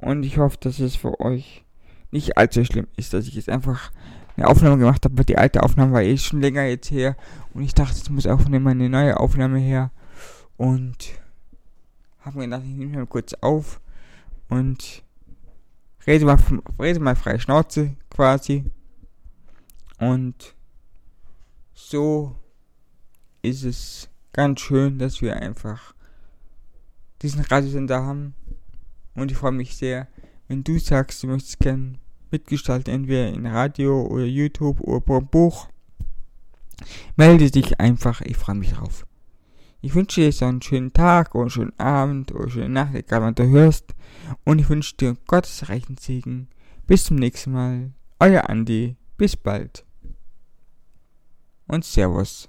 Und ich hoffe, dass es für euch nicht allzu schlimm ist, dass ich jetzt einfach eine Aufnahme gemacht habe, weil die alte Aufnahme war schon länger jetzt her. Und ich dachte, es muss auch mal eine neue Aufnahme her. Und habe mir gedacht, ich nehme mal kurz auf und rede mal frei Schnauze quasi. Und so ist es ganz schön, dass wir einfach diesen Radiosender haben. Und ich freue mich sehr, wenn du sagst, du möchtest gerne mitgestalten, entweder in Radio oder YouTube oder beim Buch. Melde dich einfach, ich freue mich drauf. Ich wünsche dir so einen schönen Tag oder einen schönen Abend oder eine schöne Nacht, egal wann du hörst. Und ich wünsche dir Gottes reichen Segen. Bis zum nächsten Mal. Euer Andi. Bis bald. Und Servus.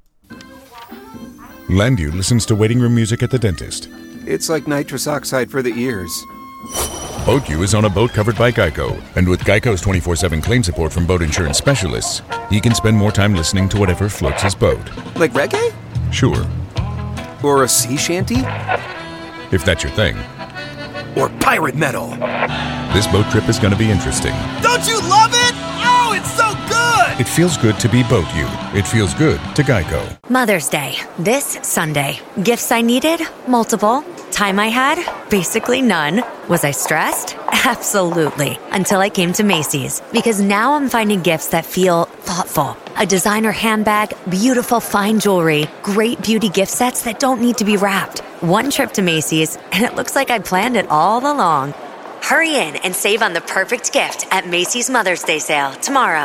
Landu listens to waiting room music at the dentist. It's like nitrous oxide for the ears. BoatU is on a boat covered by Geico, and with Geico's 24/7 claim support from boat insurance specialists, he can spend more time listening to whatever floats his boat. Like reggae? Sure. Or a sea shanty? If that's your thing. Or pirate metal? This boat trip is going to be interesting. Don't you love it? Oh, it's so good! It feels good to be BoatU. It feels good to Geico. Mother's Day, this Sunday. Gifts I needed? Multiple. Time I had? Basically none. Was I stressed? Absolutely. Until I came to Macy's. Because now I'm finding gifts that feel thoughtful. A designer handbag, beautiful fine jewelry, great beauty gift sets that don't need to be wrapped. One trip to Macy's, and it looks like I planned it all along. Hurry in and save on the perfect gift at Macy's Mother's Day sale tomorrow.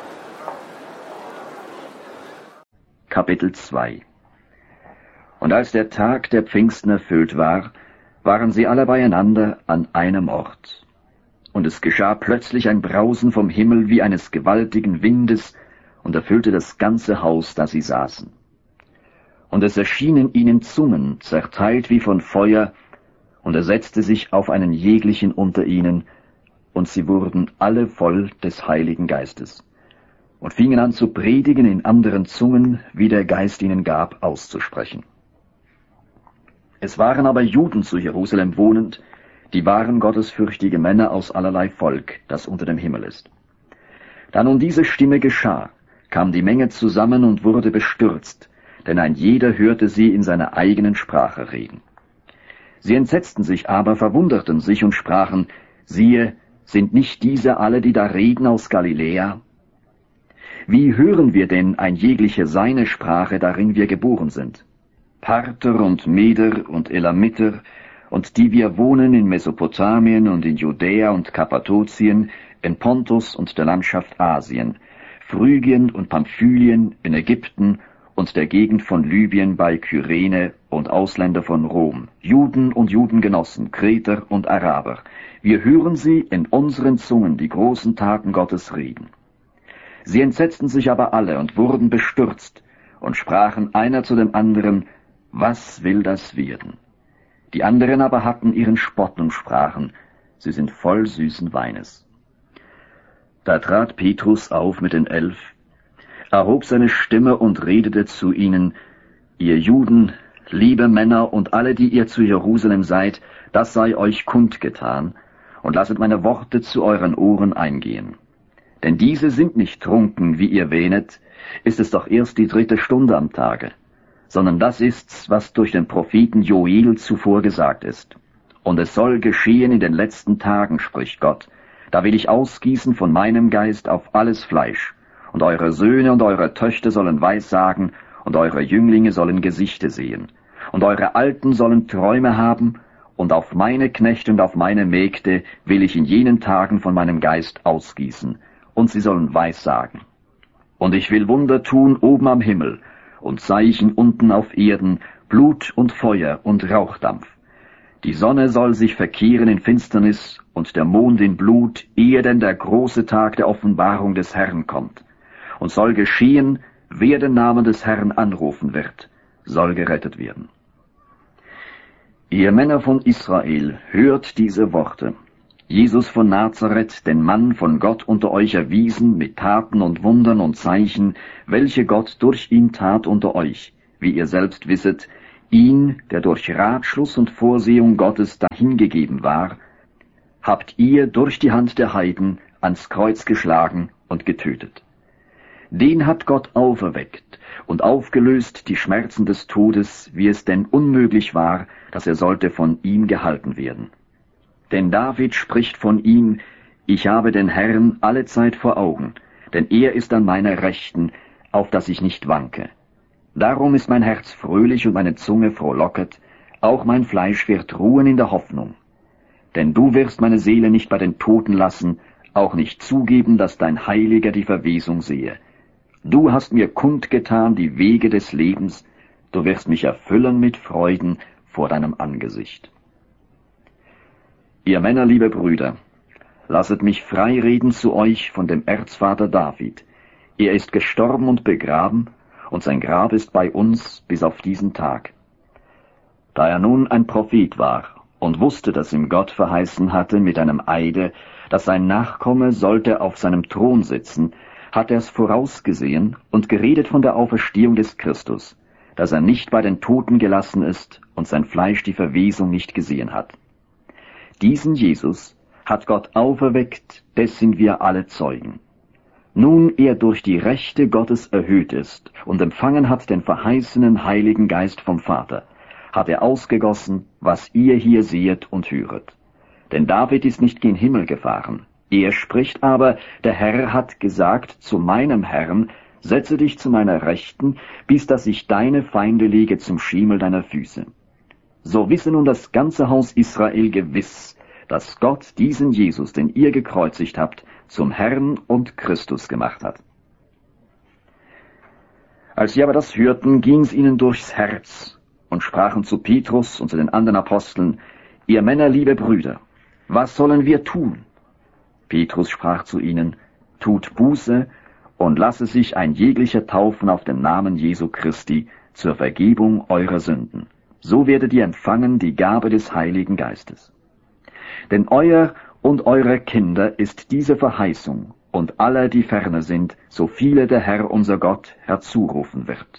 Kapitel 2. Und als der Tag der Pfingsten erfüllt war, waren sie alle beieinander an einem Ort. Und es geschah plötzlich ein Brausen vom Himmel wie eines gewaltigen Windes und erfüllte das ganze Haus, da sie saßen. Und es erschienen ihnen Zungen, zerteilt wie von Feuer, und er setzte sich auf einen jeglichen unter ihnen, und sie wurden alle voll des Heiligen Geistes, und fingen an zu predigen in anderen Zungen, wie der Geist ihnen gab, auszusprechen. Es waren aber Juden zu Jerusalem wohnend, die waren gottesfürchtige Männer aus allerlei Volk, das unter dem Himmel ist. Da nun diese Stimme geschah, kam die Menge zusammen und wurde bestürzt, denn ein jeder hörte sie in seiner eigenen Sprache reden. Sie entsetzten sich aber, verwunderten sich und sprachen, siehe, sind nicht diese alle, die da reden, aus Galiläa? Wie hören wir denn ein jeglicher seine Sprache, darin wir geboren sind? Parther und Meder und Elamiter, und die wir wohnen in Mesopotamien und in Judäa und Kappadokien, in Pontus und der Landschaft Asien, Phrygien und Pamphylien, in Ägypten und der Gegend von Libyen bei Kyrene und Ausländer von Rom, Juden und Judengenossen, Kreter und Araber. Wir hören sie in unseren Zungen die großen Taten Gottes reden. Sie entsetzten sich aber alle und wurden bestürzt und sprachen einer zu dem anderen, was will das werden? Die anderen aber hatten ihren Spott und sprachen, sie sind voll süßen Weines. Da trat Petrus auf mit den 11, erhob seine Stimme und redete zu ihnen, ihr Juden, liebe Männer und alle, die ihr zu Jerusalem seid, das sei euch kundgetan, und lasset meine Worte zu euren Ohren eingehen. Denn diese sind nicht trunken, wie ihr wähnet, ist es doch erst die 3. Stunde am Tage, sondern das ist's, was durch den Propheten Joel zuvor gesagt ist. Und es soll geschehen in den letzten Tagen, spricht Gott, da will ich ausgießen von meinem Geist auf alles Fleisch, und eure Söhne und eure Töchter sollen Weissagen, und eure Jünglinge sollen Gesichte sehen, und eure Alten sollen Träume haben, und auf meine Knechte und auf meine Mägde will ich in jenen Tagen von meinem Geist ausgießen, und sie sollen Weissagen. Und ich will Wunder tun oben am Himmel, und Zeichen unten auf Erden, Blut und Feuer und Rauchdampf. Die Sonne soll sich verkehren in Finsternis und der Mond in Blut, ehe denn der große Tag der Offenbarung des Herrn kommt. Und soll geschehen, wer den Namen des Herrn anrufen wird, soll gerettet werden. Ihr Männer von Israel, hört diese Worte. Jesus von Nazareth, den Mann von Gott unter euch erwiesen, mit Taten und Wundern und Zeichen, welche Gott durch ihn tat unter euch, wie ihr selbst wisset, ihn, der durch Ratschluss und Vorsehung Gottes dahingegeben war, habt ihr durch die Hand der Heiden ans Kreuz geschlagen und getötet. Den hat Gott auferweckt und aufgelöst die Schmerzen des Todes, wie es denn unmöglich war, dass er sollte von ihm gehalten werden. Denn David spricht von ihm: Ich habe den Herrn allezeit vor Augen, denn er ist an meiner Rechten, auf dass ich nicht wanke. Darum ist mein Herz fröhlich und meine Zunge frohlocket, auch mein Fleisch wird ruhen in der Hoffnung. Denn du wirst meine Seele nicht bei den Toten lassen, auch nicht zugeben, dass dein Heiliger die Verwesung sehe. Du hast mir kundgetan die Wege des Lebens, du wirst mich erfüllen mit Freuden vor deinem Angesicht. Ihr Männer, liebe Brüder, lasset mich frei reden zu euch von dem Erzvater David. Er ist gestorben und begraben, und sein Grab ist bei uns bis auf diesen Tag. Da er nun ein Prophet war und wusste, dass ihm Gott verheißen hatte mit einem Eide, dass sein Nachkomme sollte auf seinem Thron sitzen, hat er es vorausgesehen und geredet von der Auferstehung des Christus, dass er nicht bei den Toten gelassen ist und sein Fleisch die Verwesung nicht gesehen hat. Diesen Jesus hat Gott auferweckt, des sind wir alle Zeugen. Nun er durch die Rechte Gottes erhöht ist und empfangen hat den verheißenen Heiligen Geist vom Vater, hat er ausgegossen, was ihr hier sehet und höret. Denn David ist nicht gen Himmel gefahren. Er spricht aber, der Herr hat gesagt zu meinem Herrn, setze dich zu meiner Rechten, bis dass ich deine Feinde lege zum Schiemel deiner Füße. So wisse nun das ganze Haus Israel gewiss, dass Gott diesen Jesus, den ihr gekreuzigt habt, zum Herrn und Christus gemacht hat. Als sie aber das hörten, ging's ihnen durchs Herz und sprachen zu Petrus und zu den anderen Aposteln: Ihr Männer, liebe Brüder, was sollen wir tun? Petrus sprach zu ihnen: Tut Buße und lasse sich ein jeglicher taufen auf den Namen Jesu Christi zur Vergebung eurer Sünden. So werdet ihr empfangen die Gabe des Heiligen Geistes. Denn euer und eurer Kinder ist diese Verheißung und aller, die ferne sind, so viele der Herr unser Gott herzurufen wird.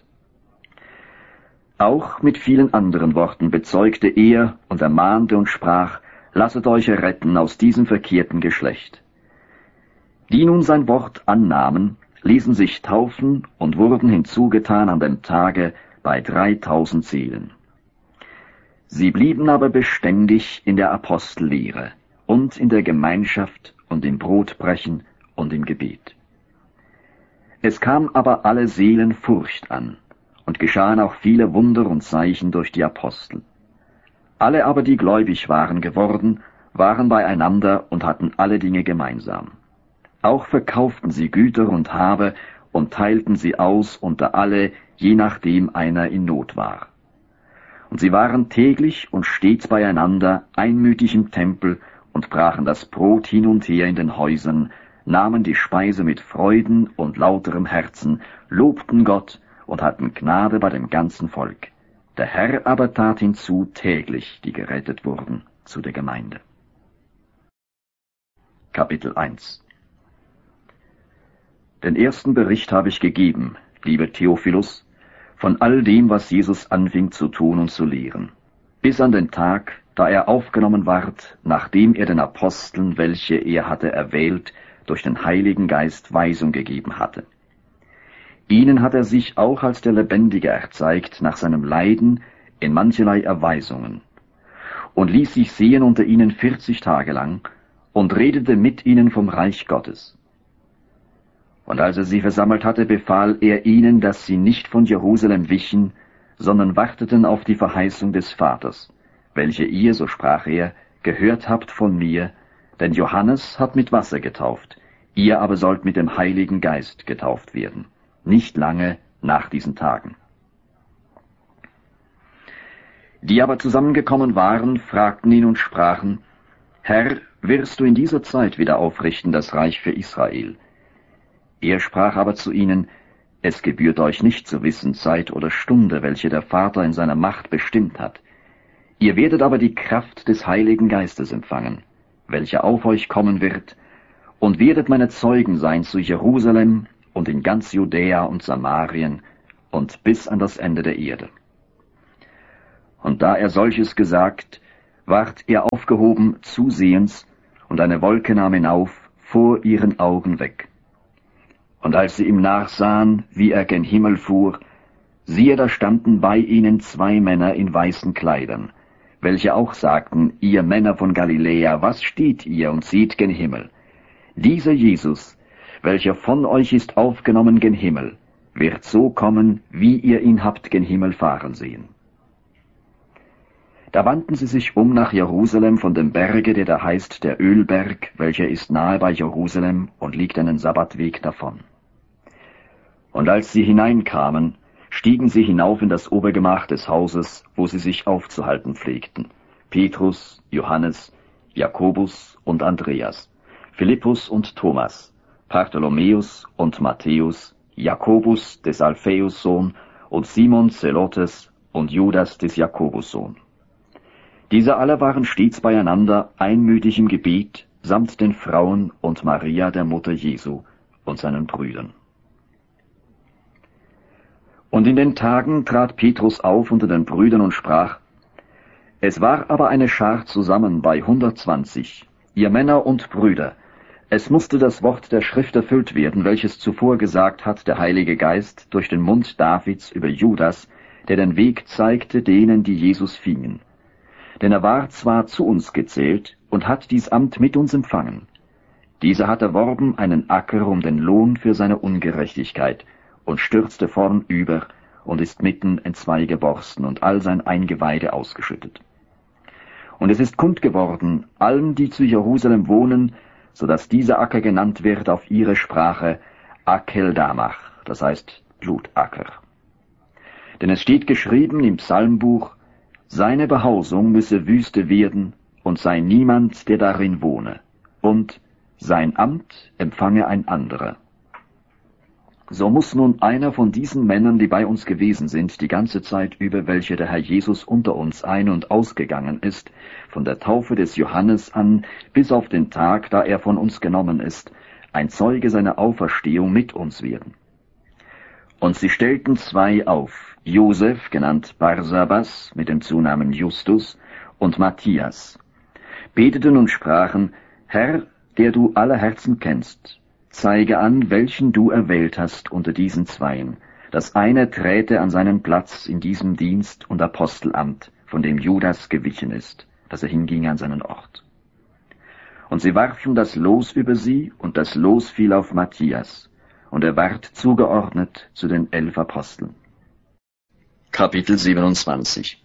Auch mit vielen anderen Worten bezeugte er und ermahnte und sprach: Lasset euch erretten aus diesem verkehrten Geschlecht. Die nun sein Wort annahmen, ließen sich taufen und wurden hinzugetan an dem Tage bei 3000 Seelen. Sie blieben aber beständig in der Apostellehre und in der Gemeinschaft und im Brotbrechen und im Gebet. Es kam aber alle Seelen Furcht an, und geschahen auch viele Wunder und Zeichen durch die Apostel. Alle aber, die gläubig waren geworden, waren beieinander und hatten alle Dinge gemeinsam. Auch verkauften sie Güter und Habe und teilten sie aus unter alle, je nachdem einer in Not war. Und sie waren täglich und stets beieinander, einmütig im Tempel, und brachen das Brot hin und her in den Häusern, nahmen die Speise mit Freuden und lauterem Herzen, lobten Gott und hatten Gnade bei dem ganzen Volk. Der Herr aber tat hinzu täglich, die gerettet wurden, zu der Gemeinde. Kapitel 1. Den ersten Bericht habe ich gegeben, lieber Theophilus, von all dem, was Jesus anfing zu tun und zu lehren, bis an den Tag, da er aufgenommen ward, nachdem er den Aposteln, welche er hatte erwählt, durch den Heiligen Geist Weisung gegeben hatte. Ihnen hat er sich auch als der Lebendige erzeigt nach seinem Leiden in mancherlei Erweisungen, und ließ sich sehen unter ihnen 40 Tage lang, und redete mit ihnen vom Reich Gottes. Und als er sie versammelt hatte, befahl er ihnen, dass sie nicht von Jerusalem wichen, sondern warteten auf die Verheißung des Vaters, welche ihr, so sprach er, gehört habt von mir, denn Johannes hat mit Wasser getauft, ihr aber sollt mit dem Heiligen Geist getauft werden, nicht lange nach diesen Tagen. Die aber zusammengekommen waren, fragten ihn und sprachen: Herr, wirst du in dieser Zeit wieder aufrichten das Reich für Israel? Er sprach aber zu ihnen: Es gebührt euch nicht zu wissen Zeit oder Stunde, welche der Vater in seiner Macht bestimmt hat. Ihr werdet aber die Kraft des Heiligen Geistes empfangen, welche auf euch kommen wird, und werdet meine Zeugen sein zu Jerusalem und in ganz Judäa und Samarien und bis an das Ende der Erde. Und da er solches gesagt, ward er aufgehoben zusehends, und eine Wolke nahm ihn auf, vor ihren Augen weg. Und als sie ihm nachsahen, wie er gen Himmel fuhr, siehe, da standen bei ihnen 2 Männer in weißen Kleidern, welche auch sagten, ihr Männer von Galiläa, was steht ihr und seht gen Himmel? Dieser Jesus, welcher von euch ist aufgenommen gen Himmel, wird so kommen, wie ihr ihn habt gen Himmel fahren sehen. Da wandten sie sich um nach Jerusalem von dem Berge, der da heißt der Ölberg, welcher ist nahe bei Jerusalem und liegt einen Sabbatweg davon. Und als sie hineinkamen, stiegen sie hinauf in das Obergemach des Hauses, wo sie sich aufzuhalten pflegten. Petrus, Johannes, Jakobus und Andreas, Philippus und Thomas, Bartholomäus und Matthäus, Jakobus des Alphaeus Sohn und Simon Zelotes und Judas des Jakobus Sohn. Diese alle waren stets beieinander, einmütig im Gebet, samt den Frauen und Maria, der Mutter Jesu, und seinen Brüdern. Und in den Tagen trat Petrus auf unter den Brüdern und sprach: Es war aber eine Schar zusammen bei 120, ihr Männer und Brüder. Es musste das Wort der Schrift erfüllt werden, welches zuvor gesagt hat der Heilige Geist durch den Mund Davids über Judas, der den Weg zeigte denen, die Jesus fingen. Denn er war zwar zu uns gezählt und hat dies Amt mit uns empfangen. Dieser hat erworben einen Acker um den Lohn für seine Ungerechtigkeit und stürzte vornüber und ist mitten entzwei geborsten und all sein Eingeweide ausgeschüttet. Und es ist kund geworden, allen, die zu Jerusalem wohnen, so dass dieser Acker genannt wird auf ihre Sprache Akeldamach, das heißt Blutacker. Denn es steht geschrieben im Psalmbuch: Seine Behausung müsse Wüste werden, und sei niemand, der darin wohne, und sein Amt empfange ein anderer. So muss nun einer von diesen Männern, die bei uns gewesen sind, die ganze Zeit über, welche der Herr Jesus unter uns ein- und ausgegangen ist, von der Taufe des Johannes an, bis auf den Tag, da er von uns genommen ist, ein Zeuge seiner Auferstehung mit uns werden. Und sie stellten 2 auf, Josef, genannt Barsabas, mit dem Zunamen Justus, und Matthias, beteten und sprachen: Herr, der du alle Herzen kennst, zeige an, welchen du erwählt hast unter diesen 2, dass einer träte an seinen Platz in diesem Dienst und Apostelamt, von dem Judas gewichen ist, dass er hinging an seinen Ort. Und sie warfen das Los über sie, und das Los fiel auf Matthias, und er ward zugeordnet zu den 11 Aposteln. Kapitel 27.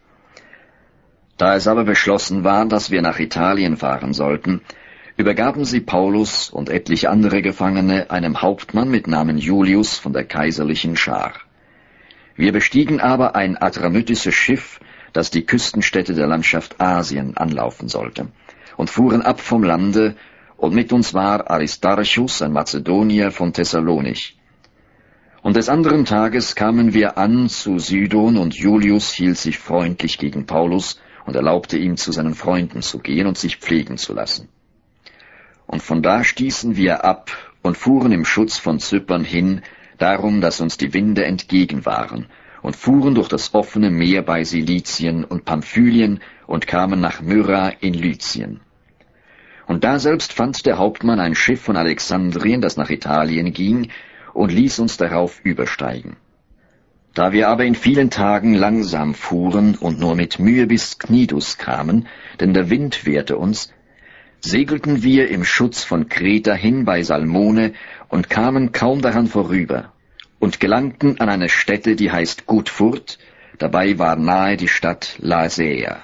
Da es aber beschlossen war, dass wir nach Italien fahren sollten, übergaben sie Paulus und etliche andere Gefangene einem Hauptmann mit Namen Julius von der kaiserlichen Schar. Wir bestiegen aber ein adramytisches Schiff, das die Küstenstädte der Landschaft Asien anlaufen sollte, und fuhren ab vom Lande, und mit uns war Aristarchus, ein Mazedonier von Thessalonich. Und des anderen Tages kamen wir an zu Sidon, und Julius hielt sich freundlich gegen Paulus und erlaubte ihm, zu seinen Freunden zu gehen und sich pflegen zu lassen. Und von da stießen wir ab und fuhren im Schutz von Zypern hin, darum, dass uns die Winde entgegen waren, und fuhren durch das offene Meer bei Silizien und Pamphylien und kamen nach Myra in Lycien. Und da selbst fand der Hauptmann ein Schiff von Alexandrien, das nach Italien ging, und ließ uns darauf übersteigen. Da wir aber in vielen Tagen langsam fuhren und nur mit Mühe bis Knidus kamen, denn der Wind wehrte uns, segelten wir im Schutz von Kreta hin bei Salmone und kamen kaum daran vorüber und gelangten an eine Stätte, die heißt Gutfurt, dabei war nahe die Stadt Lasea.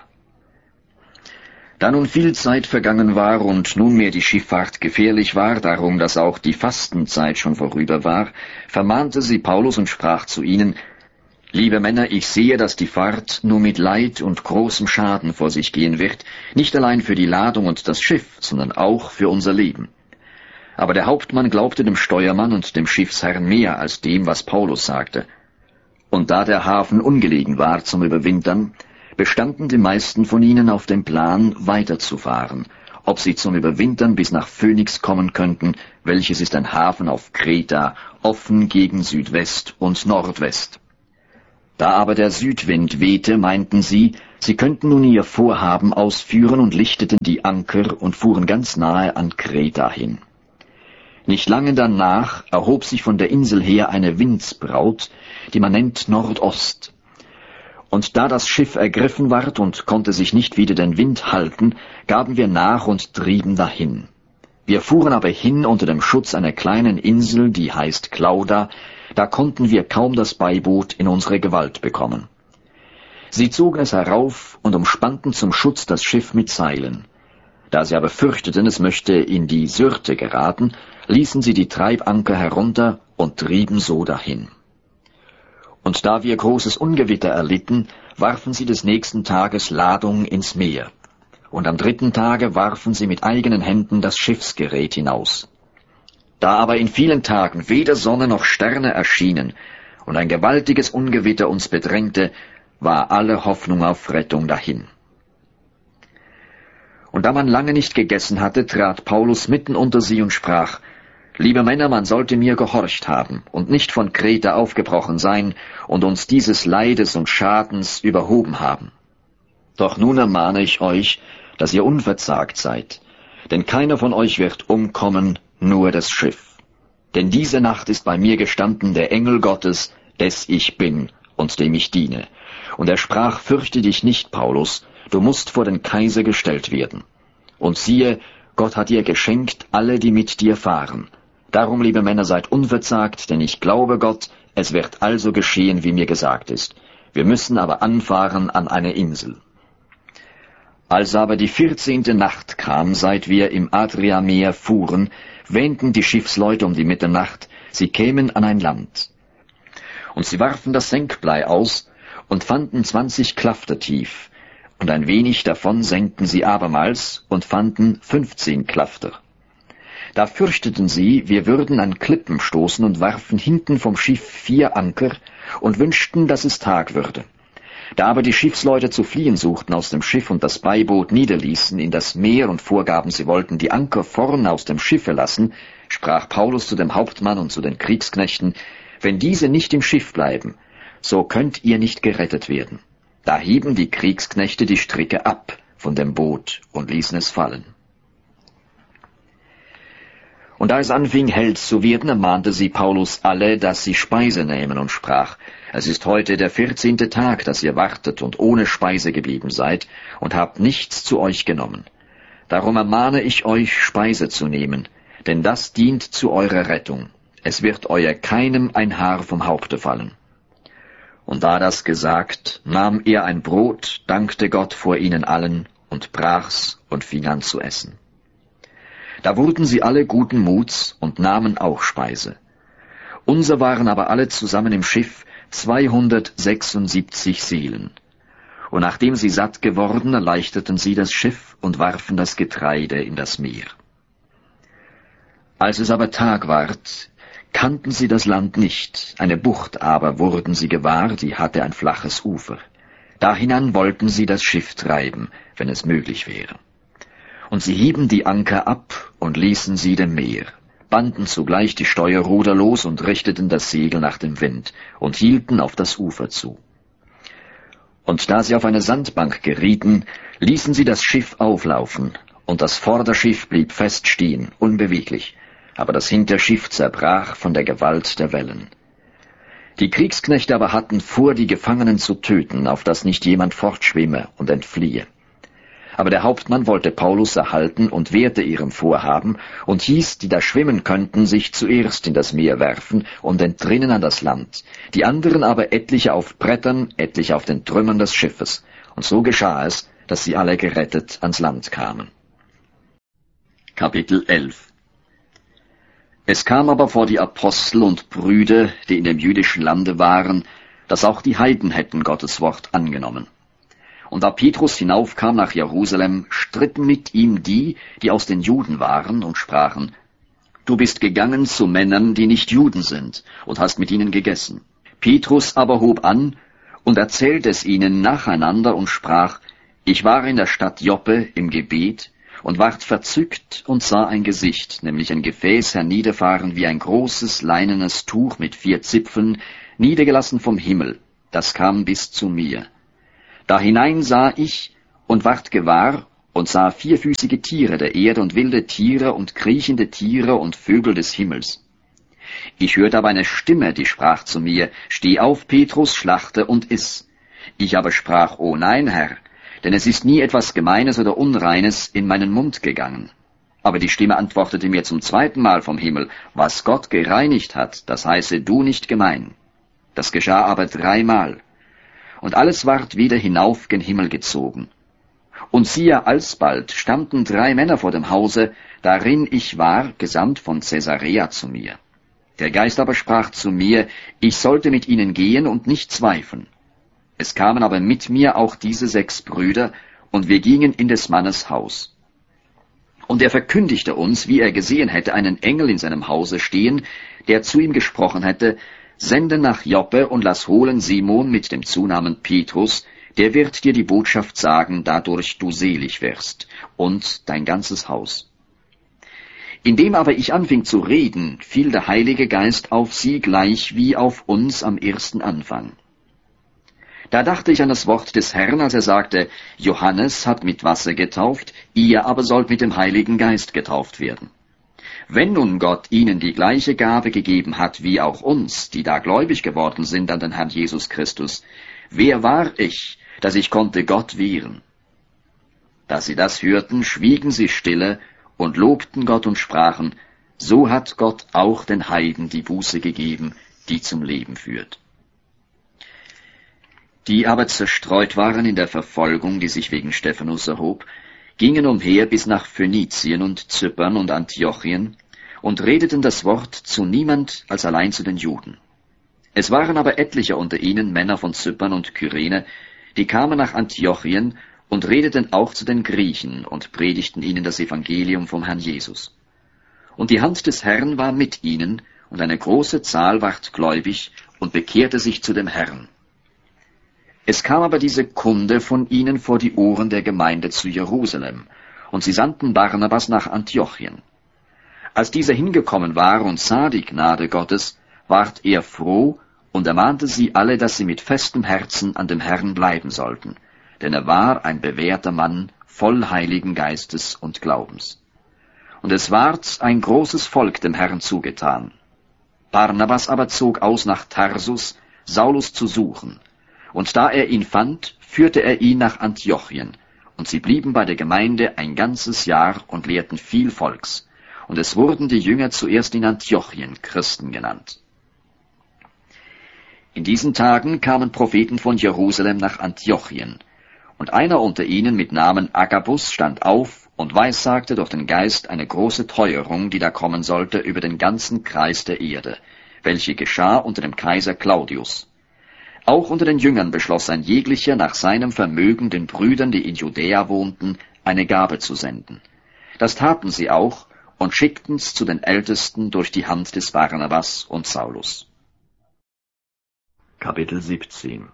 Da nun viel Zeit vergangen war und nunmehr die Schifffahrt gefährlich war, darum, dass auch die Fastenzeit schon vorüber war, vermahnte sie Paulus und sprach zu ihnen: Liebe Männer, ich sehe, dass die Fahrt nur mit Leid und großem Schaden vor sich gehen wird, nicht allein für die Ladung und das Schiff, sondern auch für unser Leben. Aber der Hauptmann glaubte dem Steuermann und dem Schiffsherrn mehr als dem, was Paulus sagte. Und da der Hafen ungelegen war zum Überwintern, bestanden die meisten von ihnen auf dem Plan, weiterzufahren, ob sie zum Überwintern bis nach Phönix kommen könnten, welches ist ein Hafen auf Kreta, offen gegen Südwest und Nordwest. Da aber der Südwind wehte, meinten sie, Sie könnten nun ihr Vorhaben ausführen und lichteten die Anker und fuhren ganz nahe an Kreta hin. Nicht lange danach erhob sich von der Insel her eine Windsbraut, die man nennt Nordost. Und da das Schiff ergriffen ward und konnte sich nicht wider den Wind halten, gaben wir nach und trieben dahin. Wir fuhren aber hin unter dem Schutz einer kleinen Insel, die heißt Clauda, da konnten wir kaum das Beiboot in unsere Gewalt bekommen. Sie zogen es herauf und umspannten zum Schutz das Schiff mit Seilen. Da sie aber fürchteten, es möchte in die Syrte geraten, ließen sie die Treibanker herunter und trieben so dahin. Und da wir großes Ungewitter erlitten, warfen sie des nächsten Tages Ladung ins Meer. Und am 3. Tage warfen sie mit eigenen Händen das Schiffsgerät hinaus. Da aber in vielen Tagen weder Sonne noch Sterne erschienen und ein gewaltiges Ungewitter uns bedrängte, war alle Hoffnung auf Rettung dahin. Und da man lange nicht gegessen hatte, trat Paulus mitten unter sie und sprach: »Liebe Männer, man sollte mir gehorcht haben und nicht von Kreta aufgebrochen sein und uns dieses Leides und Schadens überhoben haben. Doch nun ermahne ich euch, dass ihr unverzagt seid, denn keiner von euch wird umkommen, nur das Schiff. Denn diese Nacht ist bei mir gestanden der Engel Gottes, des ich bin und dem ich diene. Und er sprach: Fürchte dich nicht, Paulus, du musst vor den Kaiser gestellt werden. Und siehe, Gott hat dir geschenkt alle, die mit dir fahren. Darum, liebe Männer, seid unverzagt, denn ich glaube Gott, es wird also geschehen, wie mir gesagt ist. Wir müssen aber anfahren an eine Insel. Als aber die 14. Nacht kam, seit wir im Adriameer fuhren, wähnten die Schiffsleute um die Mitternacht, sie kämen an ein Land. Und sie warfen das Senkblei aus und fanden 20 Klafter tief, und ein wenig davon senkten sie abermals und fanden 15 Klafter. Da fürchteten sie, wir würden an Klippen stoßen und warfen hinten vom Schiff 4 Anker und wünschten, dass es Tag würde. Da aber die Schiffsleute zu fliehen suchten aus dem Schiff und das Beiboot niederließen in das Meer und vorgaben, sie wollten die Anker vorn aus dem Schiffe lassen, sprach Paulus zu dem Hauptmann und zu den Kriegsknechten: Wenn diese nicht im Schiff bleiben, so könnt ihr nicht gerettet werden. Da hieben die Kriegsknechte die Stricke ab von dem Boot und ließen es fallen. Und da es anfing, hell zu werden, ermahnte sie Paulus alle, dass sie Speise nähmen, und sprach: Es ist heute der 14. Tag, dass ihr wartet und ohne Speise geblieben seid, und habt nichts zu euch genommen. Darum ermahne ich euch, Speise zu nehmen, denn das dient zu eurer Rettung. Es wird euer keinem ein Haar vom Haupte fallen. Und da das gesagt, nahm er ein Brot, dankte Gott vor ihnen allen und brach's und fing an zu essen. Da wurden sie alle guten Muts und nahmen auch Speise. Unser waren aber alle zusammen im Schiff 276 Seelen. Und nachdem sie satt geworden, erleichterten sie das Schiff und warfen das Getreide in das Meer. Als es aber Tag ward, kannten sie das Land nicht, eine Bucht aber wurden sie gewahr, die hatte ein flaches Ufer. Dahinan wollten sie das Schiff treiben, wenn es möglich wäre. Und sie hieben die Anker ab und ließen sie dem Meer, banden zugleich die Steuerruder los und richteten das Segel nach dem Wind und hielten auf das Ufer zu. Und da sie auf eine Sandbank gerieten, ließen sie das Schiff auflaufen, und das Vorderschiff blieb fest stehen, unbeweglich, aber das Hinterschiff zerbrach von der Gewalt der Wellen. Die Kriegsknechte aber hatten vor, die Gefangenen zu töten, auf dass nicht jemand fortschwimme und entfliehe. Aber der Hauptmann wollte Paulus erhalten und wehrte ihrem Vorhaben und hieß, die da schwimmen könnten, sich zuerst in das Meer werfen und entrinnen an das Land, die anderen aber etliche auf Brettern, etliche auf den Trümmern des Schiffes. Und so geschah es, dass sie alle gerettet ans Land kamen. Kapitel 11. Es kam aber vor die Apostel und Brüder, die in dem jüdischen Lande waren, dass auch die Heiden hätten Gottes Wort angenommen. Und da Petrus hinaufkam nach Jerusalem, stritten mit ihm die aus den Juden waren, und sprachen: Du bist gegangen zu Männern, die nicht Juden sind, und hast mit ihnen gegessen. Petrus aber hob an und erzählte es ihnen nacheinander und sprach: Ich war in der Stadt Joppe im Gebet und ward verzückt und sah ein Gesicht, nämlich ein Gefäß herniederfahren wie ein großes leinenes Tuch mit 4 Zipfeln, niedergelassen vom Himmel, das kam bis zu mir. Da hinein sah ich und ward gewahr und sah vierfüßige Tiere der Erde und wilde Tiere und kriechende Tiere und Vögel des Himmels. Ich hörte aber eine Stimme, die sprach zu mir, Steh auf, Petrus, schlachte und iss. Ich aber sprach, O nein, Herr, denn es ist nie etwas Gemeines oder Unreines in meinen Mund gegangen. Aber die Stimme antwortete mir zum zweiten Mal vom Himmel, was Gott gereinigt hat, das heiße du nicht gemein. Das geschah aber 3-mal. Und alles ward wieder hinauf gen Himmel gezogen. Und siehe, alsbald standen 3 Männer vor dem Hause, darin ich war, gesandt von Caesarea zu mir. Der Geist aber sprach zu mir, ich sollte mit ihnen gehen und nicht zweifeln. Es kamen aber mit mir auch diese 6 Brüder, und wir gingen in des Mannes Haus. Und er verkündigte uns, wie er gesehen hätte einen Engel in seinem Hause stehen, der zu ihm gesprochen hätte, Sende nach Joppe und lass holen Simon mit dem Zunamen Petrus, der wird dir die Botschaft sagen, dadurch du selig wirst, und dein ganzes Haus. Indem aber ich anfing zu reden, fiel der Heilige Geist auf sie gleich wie auf uns am ersten Anfang. Da dachte ich an das Wort des Herrn, als er sagte, Johannes hat mit Wasser getauft, ihr aber sollt mit dem Heiligen Geist getauft werden. Wenn nun Gott ihnen die gleiche Gabe gegeben hat wie auch uns, die da gläubig geworden sind an den Herrn Jesus Christus, wer war ich, dass ich konnte Gott wehren? Da sie das hörten, schwiegen sie stille und lobten Gott und sprachen, so hat Gott auch den Heiden die Buße gegeben, die zum Leben führt. Die aber zerstreut waren in der Verfolgung, die sich wegen Stephanus erhob, gingen umher bis nach Phönizien und Zypern und Antiochien und redeten das Wort zu niemand als allein zu den Juden. Es waren aber etliche unter ihnen Männer von Zypern und Kyrene, die kamen nach Antiochien und redeten auch zu den Griechen und predigten ihnen das Evangelium vom Herrn Jesus. Und die Hand des Herrn war mit ihnen, und eine große Zahl ward gläubig und bekehrte sich zu dem Herrn. Es kam aber diese Kunde von ihnen vor die Ohren der Gemeinde zu Jerusalem, und sie sandten Barnabas nach Antiochien. Als dieser hingekommen war und sah die Gnade Gottes, ward er froh und ermahnte sie alle, dass sie mit festem Herzen an dem Herrn bleiben sollten, denn er war ein bewährter Mann, voll Heiligen Geistes und Glaubens. Und es ward ein großes Volk dem Herrn zugetan. Barnabas aber zog aus nach Tarsus, Saulus zu suchen, und da er ihn fand, führte er ihn nach Antiochien, und sie blieben bei der Gemeinde ein ganzes Jahr und lehrten viel Volks, und es wurden die Jünger zuerst in Antiochien Christen genannt. In diesen Tagen kamen Propheten von Jerusalem nach Antiochien, und einer unter ihnen mit Namen Agabus stand auf und weissagte durch den Geist eine große Teuerung, die da kommen sollte über den ganzen Kreis der Erde, welche geschah unter dem Kaiser Claudius. Auch unter den Jüngern beschloss ein jeglicher nach seinem Vermögen den Brüdern, die in Judäa wohnten, eine Gabe zu senden. Das taten sie auch und schickten's zu den Ältesten durch die Hand des Barnabas und Saulus. Kapitel 17.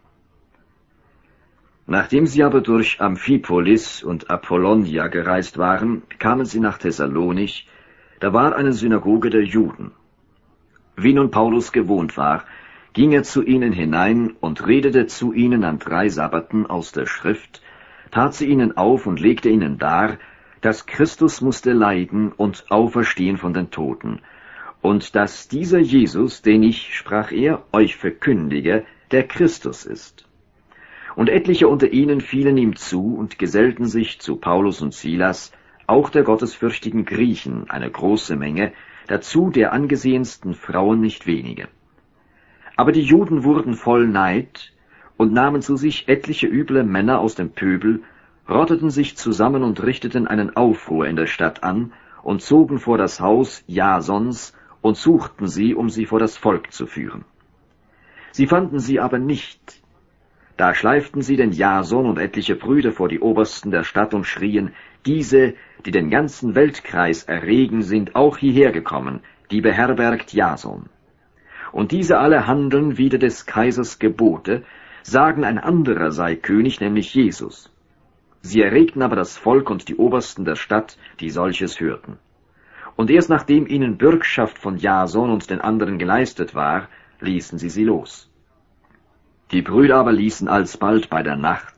Nachdem sie aber durch Amphipolis und Apollonia gereist waren, kamen sie nach Thessalonich, da war eine Synagoge der Juden. Wie nun Paulus gewohnt war, ging er zu ihnen hinein und redete zu ihnen an 3 Sabbaten aus der Schrift, tat sie ihnen auf und legte ihnen dar, dass Christus musste leiden und auferstehen von den Toten, und dass dieser Jesus, den ich, sprach er, euch verkündige, der Christus ist. Und etliche unter ihnen fielen ihm zu und gesellten sich zu Paulus und Silas, auch der gottesfürchtigen Griechen, eine große Menge, dazu der angesehensten Frauen nicht wenige. Aber die Juden wurden voll Neid und nahmen zu sich etliche üble Männer aus dem Pöbel, rotteten sich zusammen und richteten einen Aufruhr in der Stadt an und zogen vor das Haus Jasons und suchten sie, um sie vor das Volk zu führen. Sie fanden sie aber nicht. Da schleiften sie den Jason und etliche Brüder vor die Obersten der Stadt und schrien, diese, die den ganzen Weltkreis erregen, sind auch hierher gekommen, die beherbergt Jason. Und diese alle handeln wider des Kaisers Gebote, sagen, ein anderer sei König, nämlich Jesus. Sie erregten aber das Volk und die Obersten der Stadt, die solches hörten. Und erst nachdem ihnen Bürgschaft von Jason und den anderen geleistet war, ließen sie los. Die Brüder aber ließen alsbald bei der Nacht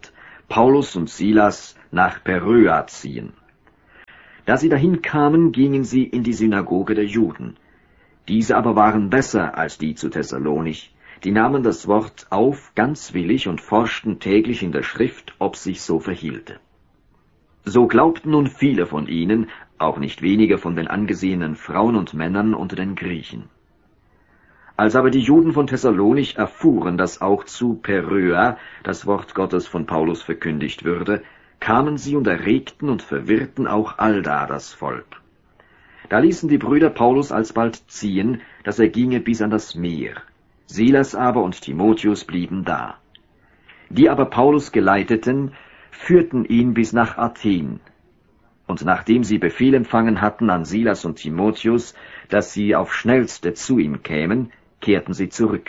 Paulus und Silas nach Beröa ziehen. Da sie dahin kamen, gingen sie in die Synagoge der Juden. Diese aber waren besser als die zu Thessalonich. Die nahmen das Wort auf ganz willig und forschten täglich in der Schrift, ob sich so verhielte. So glaubten nun viele von ihnen, auch nicht wenige von den angesehenen Frauen und Männern unter den Griechen. Als aber die Juden von Thessalonich erfuhren, dass auch zu Beröa das Wort Gottes von Paulus verkündigt würde, kamen sie und erregten und verwirrten auch allda das Volk. Da ließen die Brüder Paulus alsbald ziehen, dass er ginge bis an das Meer. Silas aber und Timotheus blieben da. Die aber Paulus geleiteten, führten ihn bis nach Athen. Und nachdem sie Befehl empfangen hatten an Silas und Timotheus, dass sie auf schnellste zu ihm kämen, kehrten sie zurück.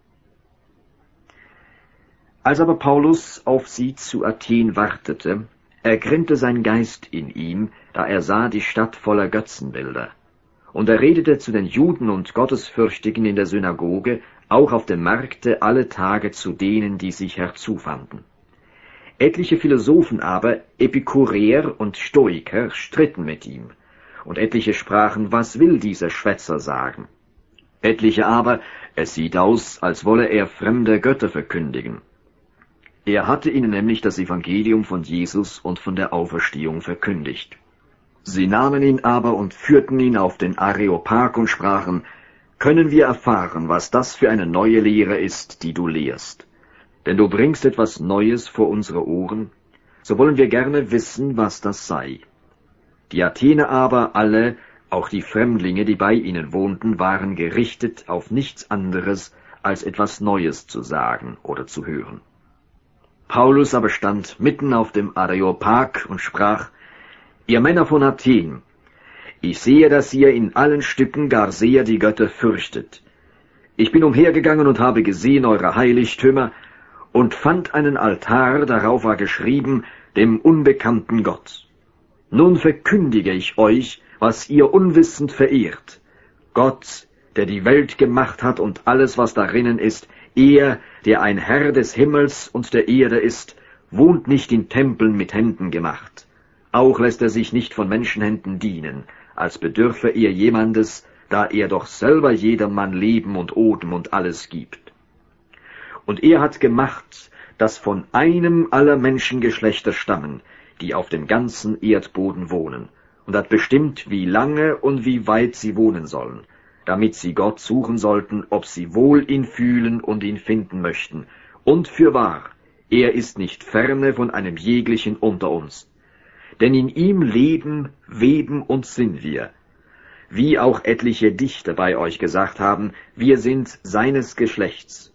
Als aber Paulus auf sie zu Athen wartete, ergrimmte sein Geist in ihm, da er sah die Stadt voller Götzenbilder. Und er redete zu den Juden und Gottesfürchtigen in der Synagoge, auch auf dem Markte alle Tage zu denen, die sich herzufanden. Etliche Philosophen aber, Epikureer und Stoiker, stritten mit ihm, und etliche sprachen, was will dieser Schwätzer sagen? Etliche aber, es sieht aus, als wolle er fremde Götter verkündigen. Er hatte ihnen nämlich das Evangelium von Jesus und von der Auferstehung verkündigt. Sie nahmen ihn aber und führten ihn auf den Areopag und sprachen, können wir erfahren, was das für eine neue Lehre ist, die du lehrst? Denn du bringst etwas Neues vor unsere Ohren, so wollen wir gerne wissen, was das sei. Die Athener aber alle, auch die Fremdlinge, die bei ihnen wohnten, waren gerichtet auf nichts anderes, als etwas Neues zu sagen oder zu hören. Paulus aber stand mitten auf dem Areopag und sprach, ihr Männer von Athen, ich sehe, dass ihr in allen Stücken gar sehr die Götter fürchtet. Ich bin umhergegangen und habe gesehen eure Heiligtümer und fand einen Altar, darauf war geschrieben, dem unbekannten Gott. Nun verkündige ich euch, was ihr unwissend verehrt. Gott, der die Welt gemacht hat und alles, was darinnen ist, er, der ein Herr des Himmels und der Erde ist, wohnt nicht in Tempeln mit Händen gemacht. Auch lässt er sich nicht von Menschenhänden dienen, als bedürfe er jemandes, da er doch selber jedermann Leben und Odem und alles gibt. Und er hat gemacht, dass von einem aller Menschengeschlechter stammen, die auf dem ganzen Erdboden wohnen, und hat bestimmt, wie lange und wie weit sie wohnen sollen, damit sie Gott suchen sollten, ob sie wohl ihn fühlen und ihn finden möchten. Und fürwahr, er ist nicht ferne von einem jeglichen unter uns. Denn in ihm leben, weben und sind wir. Wie auch etliche Dichter bei euch gesagt haben, wir sind seines Geschlechts.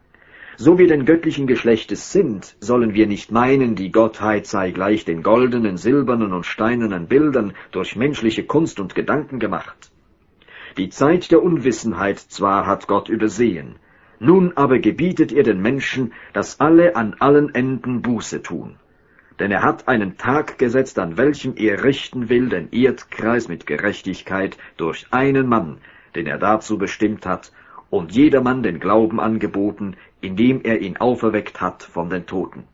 So wir denn göttlichen Geschlechtes sind, sollen wir nicht meinen, die Gottheit sei gleich den goldenen, silbernen und steinernen Bildern durch menschliche Kunst und Gedanken gemacht. Die Zeit der Unwissenheit zwar hat Gott übersehen, nun aber gebietet er den Menschen, dass alle an allen Enden Buße tun. Denn er hat einen Tag gesetzt, an welchem er richten will den Erdkreis mit Gerechtigkeit durch einen Mann, den er dazu bestimmt hat, und jedermann den Glauben angeboten, indem er ihn auferweckt hat von den Toten.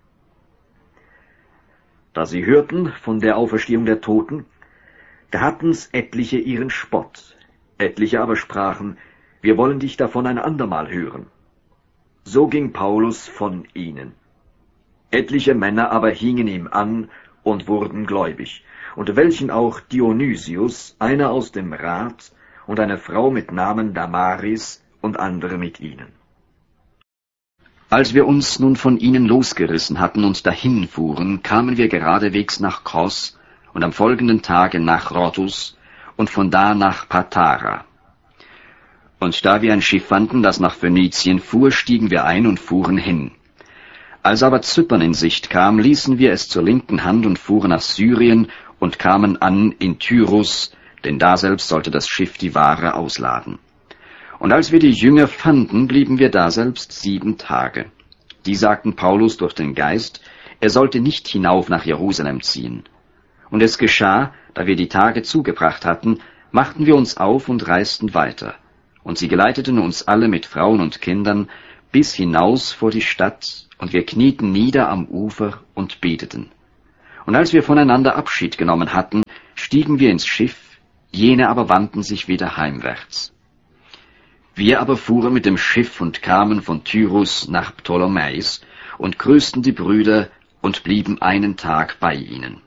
Da sie hörten von der Auferstehung der Toten, da hatten's etliche ihren Spott, etliche aber sprachen, wir wollen dich davon ein andermal hören. So ging Paulus von ihnen. Etliche Männer aber hingen ihm an und wurden gläubig, unter welchen auch Dionysius, einer aus dem Rat, und eine Frau mit Namen Damaris und andere mit ihnen. Als wir uns nun von ihnen losgerissen hatten und dahin fuhren, kamen wir geradewegs nach Kos und am folgenden Tage nach Rhodus und von da nach Patara. Und da wir ein Schiff fanden, das nach Phönizien fuhr, stiegen wir ein und fuhren hin. Als aber Zypern in Sicht kam, ließen wir es zur linken Hand und fuhren nach Syrien und kamen an in Tyrus, denn daselbst sollte das Schiff die Ware ausladen. Und als wir die Jünger fanden, blieben wir daselbst 7 Tage. Die sagten Paulus durch den Geist, er sollte nicht hinauf nach Jerusalem ziehen. Und es geschah, da wir die Tage zugebracht hatten, machten wir uns auf und reisten weiter. Und sie geleiteten uns alle mit Frauen und Kindern bis hinaus vor die Stadt, und wir knieten nieder am Ufer und beteten. Und als wir voneinander Abschied genommen hatten, stiegen wir ins Schiff, jene aber wandten sich wieder heimwärts. Wir aber fuhren mit dem Schiff und kamen von Tyrus nach Ptolemais und grüßten die Brüder und blieben einen Tag bei ihnen.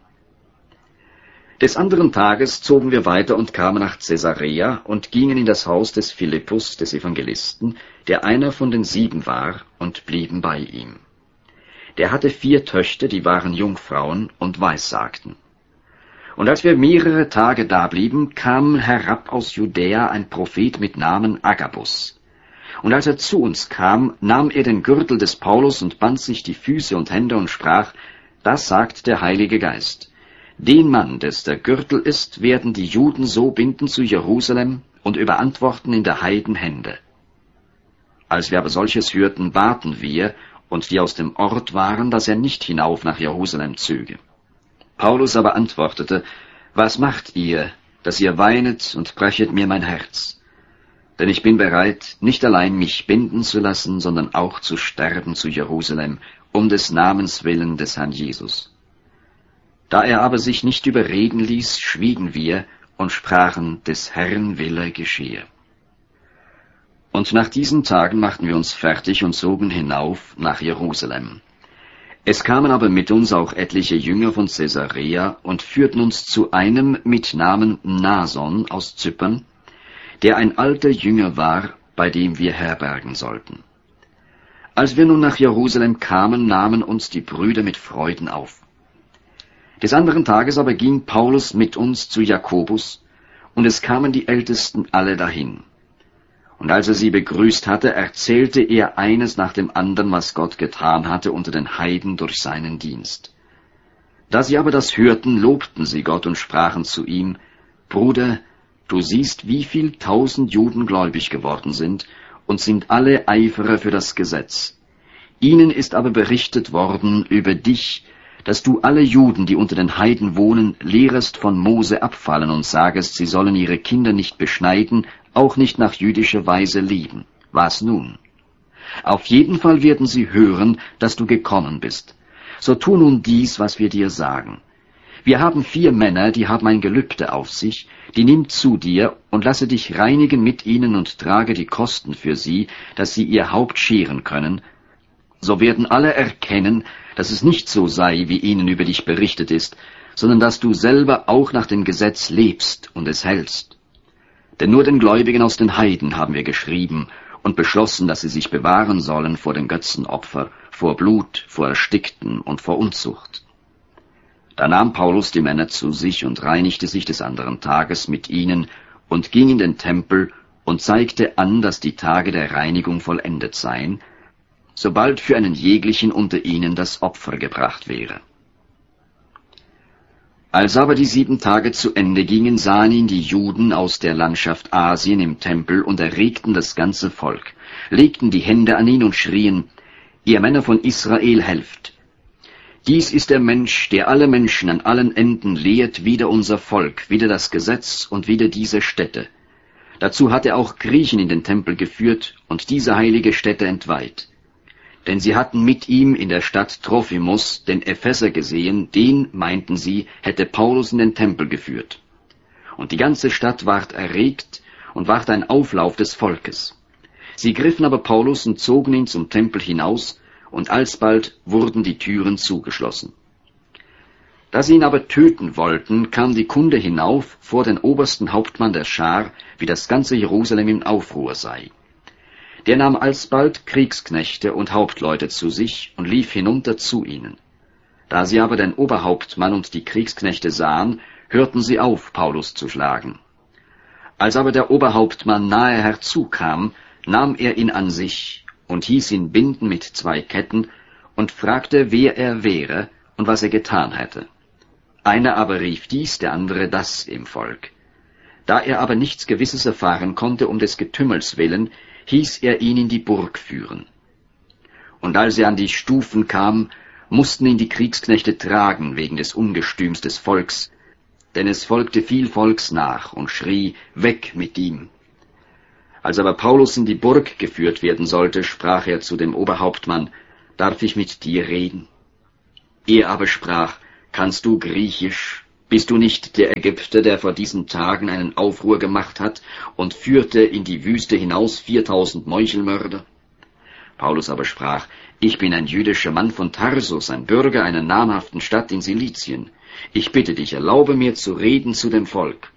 Des anderen Tages zogen wir weiter und kamen nach Caesarea und gingen in das Haus des Philippus, des Evangelisten, der einer von den 7 war, und blieben bei ihm. Der hatte 4 Töchter, die waren Jungfrauen und weissagten. Und als wir mehrere Tage dablieben, kam herab aus Judäa ein Prophet mit Namen Agabus. Und als er zu uns kam, nahm er den Gürtel des Paulus und band sich die Füße und Hände und sprach: Das sagt der Heilige Geist. Den Mann, des der Gürtel ist, werden die Juden so binden zu Jerusalem und überantworten in der Heiden Hände. Als wir aber solches hörten, baten wir, und die aus dem Ort waren, dass er nicht hinauf nach Jerusalem zöge. Paulus aber antwortete: Was macht ihr, dass ihr weinet und brechet mir mein Herz? Denn ich bin bereit, nicht allein mich binden zu lassen, sondern auch zu sterben zu Jerusalem, um des Namens willen des Herrn Jesus. Da er aber sich nicht überreden ließ, schwiegen wir und sprachen: Des Herrn Wille geschehe. Und nach diesen Tagen machten wir uns fertig und zogen hinauf nach Jerusalem. Es kamen aber mit uns auch etliche Jünger von Caesarea und führten uns zu einem mit Namen Nason aus Zypern, der ein alter Jünger war, bei dem wir herbergen sollten. Als wir nun nach Jerusalem kamen, nahmen uns die Brüder mit Freuden auf. Des anderen Tages aber ging Paulus mit uns zu Jakobus, und es kamen die Ältesten alle dahin. Und als er sie begrüßt hatte, erzählte er eines nach dem anderen, was Gott getan hatte unter den Heiden durch seinen Dienst. Da sie aber das hörten, lobten sie Gott und sprachen zu ihm: Bruder, du siehst, wie viel 1000 Juden gläubig geworden sind und sind alle Eiferer für das Gesetz. Ihnen ist aber berichtet worden über dich, dass du alle Juden, die unter den Heiden wohnen, lehrest von Mose abfallen und sagest, sie sollen ihre Kinder nicht beschneiden, auch nicht nach jüdischer Weise lieben. Was nun? Auf jeden Fall werden sie hören, dass du gekommen bist. So tu nun dies, was wir dir sagen. Wir haben 4 Männer, die haben ein Gelübde auf sich, die nimm zu dir und lasse dich reinigen mit ihnen und trage die Kosten für sie, dass sie ihr Haupt scheren können. So werden alle erkennen, dass es nicht so sei, wie ihnen über dich berichtet ist, sondern dass du selber auch nach dem Gesetz lebst und es hältst. Denn nur den Gläubigen aus den Heiden haben wir geschrieben und beschlossen, dass sie sich bewahren sollen vor dem Götzenopfer, vor Blut, vor Erstickten und vor Unzucht. Da nahm Paulus die Männer zu sich und reinigte sich des anderen Tages mit ihnen und ging in den Tempel und zeigte an, dass die Tage der Reinigung vollendet seien, sobald für einen jeglichen unter ihnen das Opfer gebracht wäre. Als aber die 7 Tage zu Ende gingen, sahen ihn die Juden aus der Landschaft Asien im Tempel und erregten das ganze Volk, legten die Hände an ihn und schrien: Ihr Männer von Israel, helft! Dies ist der Mensch, der alle Menschen an allen Enden lehrt, wider unser Volk, wider das Gesetz und wider diese Stätte. Dazu hat er auch Griechen in den Tempel geführt und diese heilige Stätte entweiht. Denn sie hatten mit ihm in der Stadt Trophimus den Epheser gesehen, den, meinten sie, hätte Paulus in den Tempel geführt. Und die ganze Stadt ward erregt und ward ein Auflauf des Volkes. Sie griffen aber Paulus und zogen ihn zum Tempel hinaus, und alsbald wurden die Türen zugeschlossen. Da sie ihn aber töten wollten, kam die Kunde hinauf vor den obersten Hauptmann der Schar, wie das ganze Jerusalem im Aufruhr sei. Der nahm alsbald Kriegsknechte und Hauptleute zu sich und lief hinunter zu ihnen. Da sie aber den Oberhauptmann und die Kriegsknechte sahen, hörten sie auf, Paulus zu schlagen. Als aber der Oberhauptmann nahe herzukam, nahm er ihn an sich und hieß ihn binden mit 2 Ketten und fragte, wer er wäre und was er getan hätte. Einer aber rief dies, der andere das im Volk. Da er aber nichts Gewisses erfahren konnte um des Getümmels willen, hieß er ihn in die Burg führen. Und als er an die Stufen kam, mussten ihn die Kriegsknechte tragen wegen des Ungestüms des Volks, denn es folgte viel Volks nach und schrie, weg mit ihm. Als aber Paulus in die Burg geführt werden sollte, sprach er zu dem Oberhauptmann, »Darf ich mit dir reden?« Er aber sprach, »Kannst du Griechisch? Bist du nicht der Ägypter, der vor diesen Tagen einen Aufruhr gemacht hat und führte in die Wüste hinaus 4000 Meuchelmörder?« Paulus aber sprach, »Ich bin ein jüdischer Mann von Tarsus, ein Bürger einer namhaften Stadt in Silizien. Ich bitte dich, erlaube mir zu reden zu dem Volk.«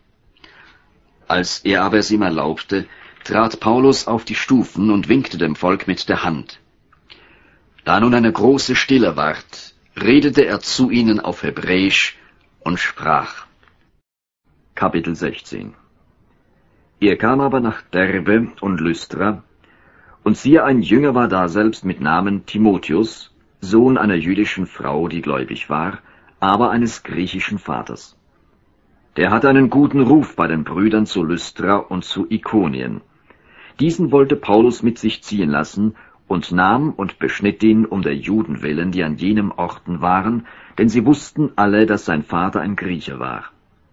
Als er aber es ihm erlaubte, trat Paulus auf die Stufen und winkte dem Volk mit der Hand. Da nun eine große Stille ward, redete er zu ihnen auf Hebräisch und sprach. Kapitel 16. Er kam aber nach Derbe und Lystra, und siehe, ein Jünger war daselbst mit Namen Timotheus, Sohn einer jüdischen Frau, die gläubig war, aber eines griechischen Vaters. Der hatte einen guten Ruf bei den Brüdern zu Lystra und zu Ikonien. Diesen wollte Paulus mit sich ziehen lassen und nahm und beschnitt ihn um der Juden willen, die an jenem Orten waren, denn sie wussten alle, dass sein Vater ein Grieche war.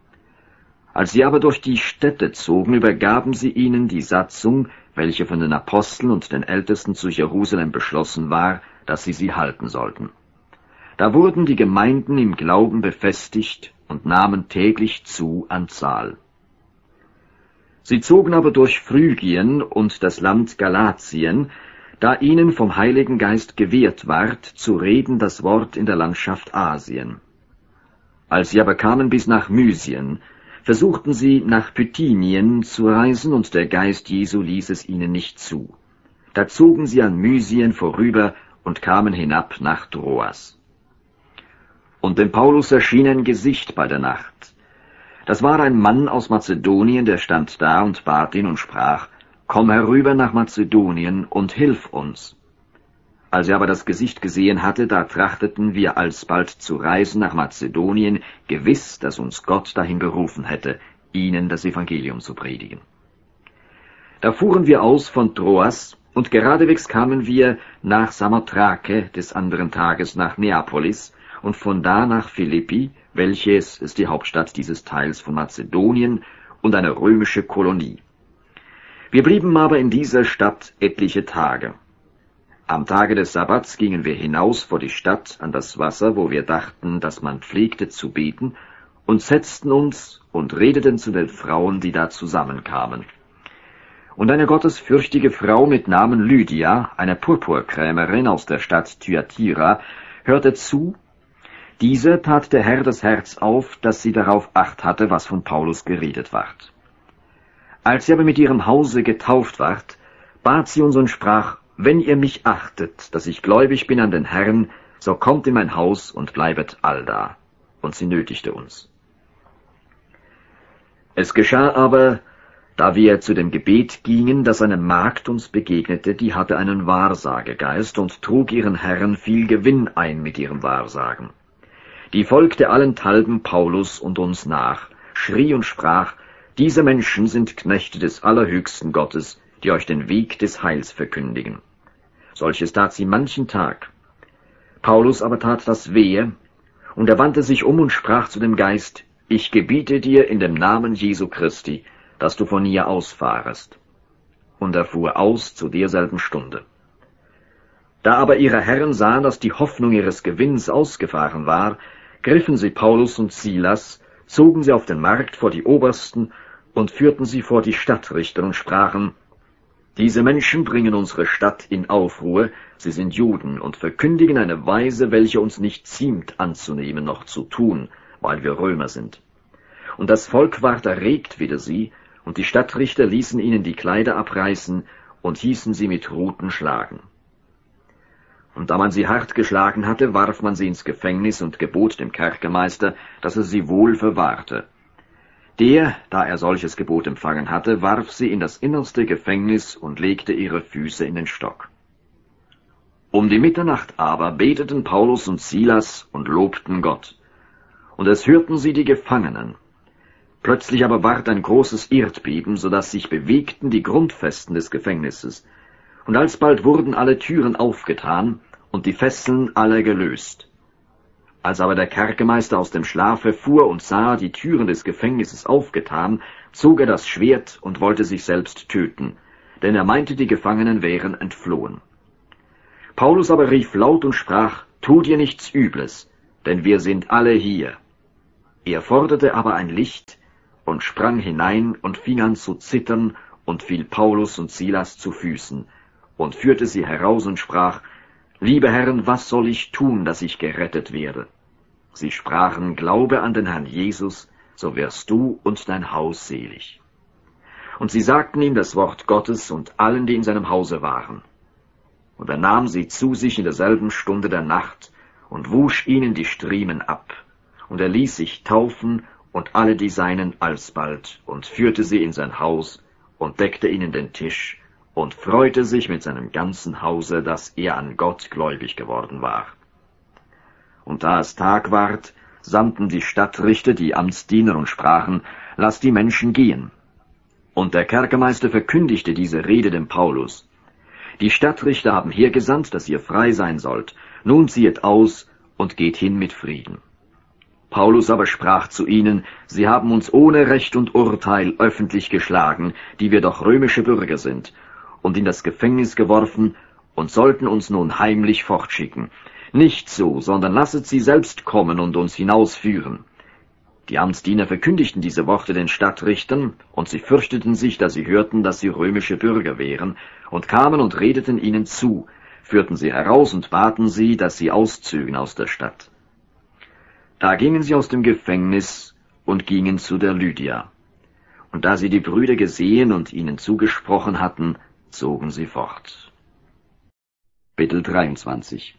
Als sie aber durch die Städte zogen, übergaben sie ihnen die Satzung, welche von den Aposteln und den Ältesten zu Jerusalem beschlossen war, dass sie halten sollten. Da wurden die Gemeinden im Glauben befestigt und nahmen täglich zu an Zahl. Sie zogen aber durch Phrygien und das Land Galatien, da ihnen vom Heiligen Geist gewährt ward, zu reden das Wort in der Landschaft Asien. Als sie aber kamen bis nach Mysien, versuchten sie nach Bithynien zu reisen, und der Geist Jesu ließ es ihnen nicht zu. Da zogen sie an Mysien vorüber und kamen hinab nach Troas. Und dem Paulus erschien ein Gesicht bei der Nacht. Das war ein Mann aus Mazedonien, der stand da und bat ihn und sprach, »Komm herüber nach Mazedonien und hilf uns.« Als er aber das Gesicht gesehen hatte, da trachteten wir alsbald zu reisen nach Mazedonien, gewiss, dass uns Gott dahin berufen hätte, ihnen das Evangelium zu predigen. Da fuhren wir aus von Troas, und geradewegs kamen wir nach Samothrake, des anderen Tages nach Neapolis, und von da nach Philippi, welches ist die Hauptstadt dieses Teils von Mazedonien und eine römische Kolonie. Wir blieben aber in dieser Stadt etliche Tage. Am Tage des Sabbats gingen wir hinaus vor die Stadt an das Wasser, wo wir dachten, dass man pflegte zu beten, und setzten uns und redeten zu den Frauen, die da zusammenkamen. Und eine gottesfürchtige Frau mit Namen Lydia, eine Purpurkrämerin aus der Stadt Thyatira, hörte zu. Dieser tat der Herr das Herz auf, dass sie darauf Acht hatte, was von Paulus geredet ward. Als sie aber mit ihrem Hause getauft ward, bat sie uns und sprach, »Wenn ihr mich achtet, dass ich gläubig bin an den Herrn, so kommt in mein Haus und bleibet allda.« Und sie nötigte uns. Es geschah aber, da wir zu dem Gebet gingen, dass eine Magd uns begegnete, die hatte einen Wahrsagegeist und trug ihren Herren viel Gewinn ein mit ihrem Wahrsagen. Die folgte allenthalben Paulus und uns nach, schrie und sprach, »Diese Menschen sind Knechte des allerhöchsten Gottes, die euch den Weg des Heils verkündigen.« Solches tat sie manchen Tag. Paulus aber tat das wehe, und er wandte sich um und sprach zu dem Geist, »Ich gebiete dir in dem Namen Jesu Christi, dass du von hier ausfahrest.« Und er fuhr aus zu derselben Stunde. Da aber ihre Herren sahen, dass die Hoffnung ihres Gewinns ausgefahren war, griffen sie Paulus und Silas, zogen sie auf den Markt vor die Obersten und führten sie vor die Stadtrichter und sprachen, »Diese Menschen bringen unsere Stadt in Aufruhr, sie sind Juden und verkündigen eine Weise, welche uns nicht ziemt anzunehmen noch zu tun, weil wir Römer sind.« Und das Volk ward erregt wider sie, und die Stadtrichter ließen ihnen die Kleider abreißen und hießen sie mit Ruten schlagen. Und da man sie hart geschlagen hatte, warf man sie ins Gefängnis und gebot dem Kerkermeister, dass er sie wohl verwahrte. Der, da er solches Gebot empfangen hatte, warf sie in das innerste Gefängnis und legte ihre Füße in den Stock. Um die Mitternacht aber beteten Paulus und Silas und lobten Gott. Und es hörten sie die Gefangenen. Plötzlich aber ward ein großes Erdbeben, so dass sich bewegten die Grundfesten des Gefängnisses. Und alsbald wurden alle Türen aufgetan und die Fesseln alle gelöst. Als aber der Kerkermeister aus dem Schlafe fuhr und sah die Türen des Gefängnisses aufgetan, zog er das Schwert und wollte sich selbst töten. denn er meinte, die Gefangenen wären entflohen. Paulus aber rief laut und sprach, »Tu dir nichts Übles, denn wir sind alle hier.« Er forderte aber ein Licht und sprang hinein und fing an zu zittern und fiel Paulus und Silas zu Füßen und führte sie heraus und sprach, »Liebe Herren, was soll ich tun, dass ich gerettet werde?« Sie sprachen, »Glaube an den Herrn Jesus, so wirst du und dein Haus selig.« Und sie sagten ihm das Wort Gottes und allen, die in seinem Hause waren. Und er nahm sie zu sich in derselben Stunde der Nacht und wusch ihnen die Striemen ab. Und er ließ sich taufen und alle die Seinen alsbald und führte sie in sein Haus und deckte ihnen den Tisch und freute sich mit seinem ganzen Hause, dass er an Gott gläubig geworden war. Und da es Tag ward, sandten die Stadtrichter die Amtsdiener und sprachen, lasst die Menschen gehen. Und der Kerkermeister verkündigte diese Rede dem Paulus. Die Stadtrichter haben hergesandt, dass ihr frei sein sollt. Nun ziehet aus und geht hin mit Frieden. Paulus aber sprach zu ihnen, sie haben uns ohne Recht und Urteil öffentlich geschlagen, die wir doch römische Bürger sind, und in das Gefängnis geworfen und sollten uns nun heimlich fortschicken. Nicht so, sondern lasset sie selbst kommen und uns hinausführen. Die Amtsdiener verkündigten diese Worte den Stadtrichtern, und sie fürchteten sich, da sie hörten, dass sie römische Bürger wären, und kamen und redeten ihnen zu, führten sie heraus und baten sie, dass sie auszögen aus der Stadt. Da gingen sie aus dem Gefängnis und gingen zu der Lydia. Und da sie die Brüder gesehen und ihnen zugesprochen hatten, zogen sie fort. Kapitel 23.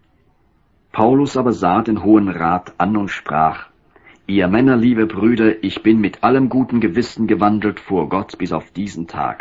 Paulus aber sah den Hohen Rat an und sprach, »Ihr Männer, liebe Brüder, ich bin mit allem guten Gewissen gewandelt vor Gott bis auf diesen Tag.«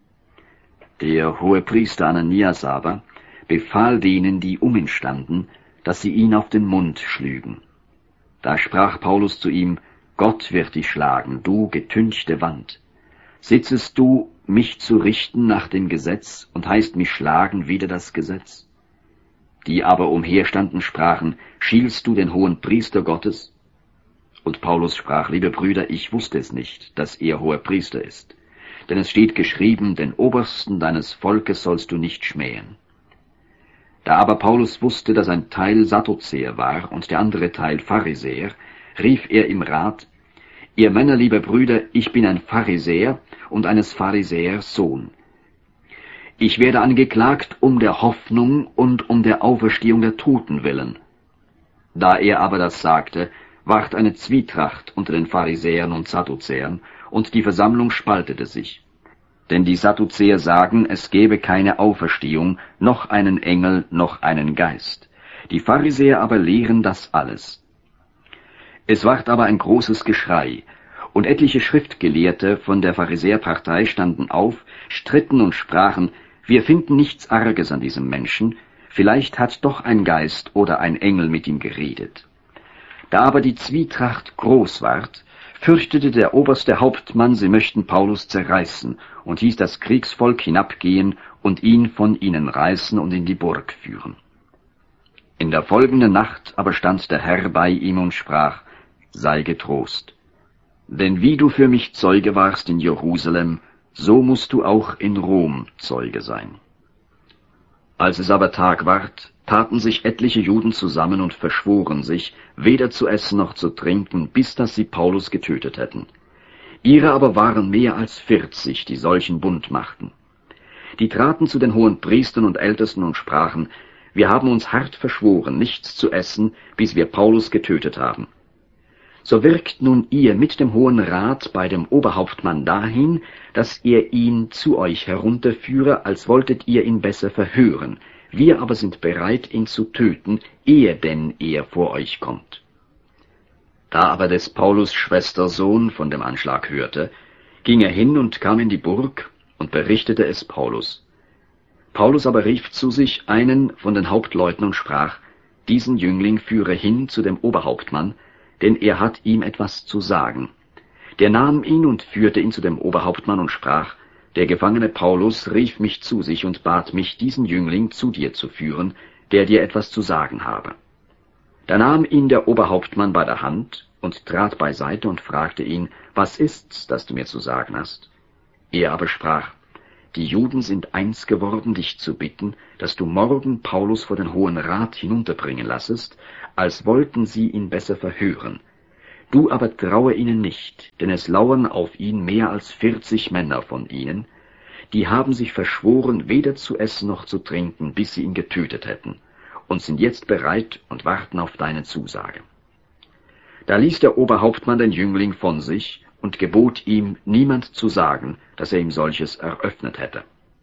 Der Hohepriester Ananias aber befahl denen, die um ihn standen, dass sie ihn auf den Mund schlügen. Da sprach Paulus zu ihm, »Gott wird dich schlagen, du getünchte Wand. Sitzest du, mich zu richten nach dem Gesetz und heißt mich schlagen wider das Gesetz?« Die aber umherstanden sprachen, »Schielst du den hohen Priester Gottes?« Und Paulus sprach, »Liebe Brüder, ich wusste es nicht, dass er hoher Priester ist. Denn es steht geschrieben, den Obersten deines Volkes sollst du nicht schmähen.« Da aber Paulus wusste, dass ein Teil Sadduzäer war und der andere Teil Pharisäer, rief er im Rat, »Ihr Männer, liebe Brüder, ich bin ein Pharisäer und eines Pharisäers Sohn. Ich werde angeklagt um der Hoffnung und um der Auferstehung der Toten willen.« Da er aber das sagte, ward eine Zwietracht unter den Pharisäern und Sadduzäern, und die Versammlung spaltete sich. Denn die Sadduzäer sagen, es gebe keine Auferstehung, noch einen Engel, noch einen Geist. Die Pharisäer aber lehren das alles. Es ward aber ein großes Geschrei, und etliche Schriftgelehrte von der Pharisäerpartei standen auf, stritten und sprachen, wir finden nichts Arges an diesem Menschen, vielleicht hat doch ein Geist oder ein Engel mit ihm geredet. Da aber die Zwietracht groß ward, fürchtete der oberste Hauptmann, sie möchten Paulus zerreißen, und hieß das Kriegsvolk hinabgehen und ihn von ihnen reißen und in die Burg führen. In der folgenden Nacht aber stand der Herr bei ihm und sprach, sei getrost, denn wie du für mich Zeuge warst in Jerusalem, so musst du auch in Rom Zeuge sein. Als es aber Tag ward, taten sich etliche Juden zusammen und verschworen sich, weder zu essen noch zu trinken, bis dass sie Paulus getötet hätten. Ihre aber waren mehr als 40, die solchen Bund machten. Die traten zu den hohen Priestern und Ältesten und sprachen, wir haben uns hart verschworen, nichts zu essen, bis wir Paulus getötet haben. So wirkt nun ihr mit dem Hohen Rat bei dem Oberhauptmann dahin, dass er ihn zu euch herunterführe, als wolltet ihr ihn besser verhören. Wir aber sind bereit, ihn zu töten, ehe denn er vor euch kommt. Da aber des Paulus Schwestersohn von dem Anschlag hörte, ging er hin und kam in die Burg und berichtete es Paulus. Paulus aber rief zu sich einen von den Hauptleuten und sprach, diesen Jüngling führe hin zu dem Oberhauptmann, denn er hat ihm etwas zu sagen. Der nahm ihn und führte ihn zu dem Oberhauptmann und sprach, der Gefangene Paulus rief mich zu sich und bat mich, diesen Jüngling zu dir zu führen, der dir etwas zu sagen habe. Da nahm ihn der Oberhauptmann bei der Hand und trat beiseite und fragte ihn, was ist's, das du mir zu sagen hast? Er aber sprach, die Juden sind eins geworden, dich zu bitten, dass du morgen Paulus vor den Hohen Rat hinunterbringen lassest, als wollten sie ihn besser verhören. Du aber traue ihnen nicht, denn es lauern auf ihn mehr als 40 Männer von ihnen, die haben sich verschworen, weder zu essen noch zu trinken, bis sie ihn getötet hätten, und sind jetzt bereit und warten auf deine Zusage. Da ließ der Oberhauptmann den Jüngling von sich und gebot ihm, niemand zu sagen, dass er ihm solches eröffnet hätte.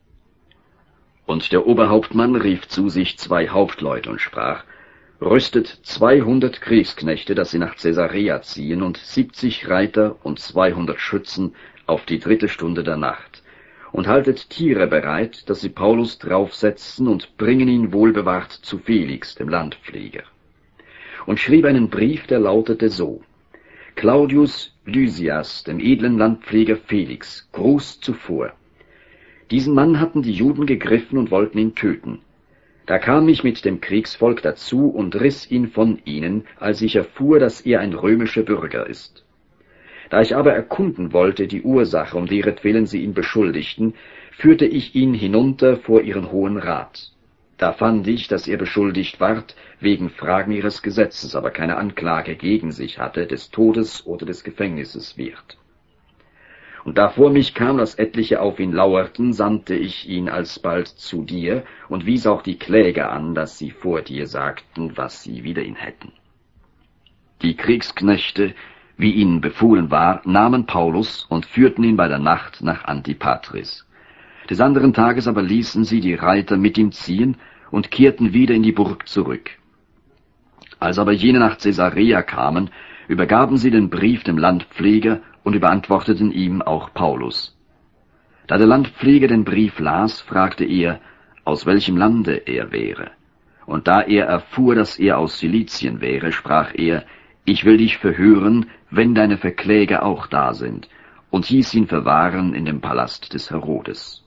Und der Oberhauptmann rief zu sich 2 Hauptleute und sprach, rüstet 200 Kriegsknechte, dass sie nach Caesarea ziehen, und 70 Reiter und 200 Schützen auf die 3. Stunde der Nacht, und haltet Tiere bereit, dass sie Paulus draufsetzen und bringen ihn wohlbewahrt zu Felix, dem Landpfleger. Und schrieb einen Brief, der lautete so: Claudius Lysias, dem edlen Landpfleger Felix, Gruß zuvor. Diesen Mann hatten die Juden gegriffen und wollten ihn töten. Da kam ich mit dem Kriegsvolk dazu und riss ihn von ihnen, als ich erfuhr, dass er ein römischer Bürger ist. Da ich aber erkunden wollte die Ursache, um deretwillen sie ihn beschuldigten, führte ich ihn hinunter vor ihren Hohen Rat. Da fand ich, dass er beschuldigt ward wegen Fragen ihres Gesetzes, aber keine Anklage gegen sich hatte, des Todes oder des Gefängnisses wert. Und da vor mich kam, dass etliche auf ihn lauerten, sandte ich ihn alsbald zu dir und wies auch die Kläger an, dass sie vor dir sagten, was sie wider ihn hätten. Die Kriegsknechte, wie ihnen befohlen war, nahmen Paulus und führten ihn bei der Nacht nach Antipatris. Des anderen Tages aber ließen sie die Reiter mit ihm ziehen und kehrten wieder in die Burg zurück. Als aber jene nach Caesarea kamen, übergaben sie den Brief dem Landpfleger und überantworteten ihm auch Paulus. Da der Landpfleger den Brief las, fragte er, aus welchem Lande er wäre. Und da er erfuhr, dass er aus Silizien wäre, sprach er, ich will dich verhören, wenn deine Verkläger auch da sind, und hieß ihn verwahren in dem Palast des Herodes.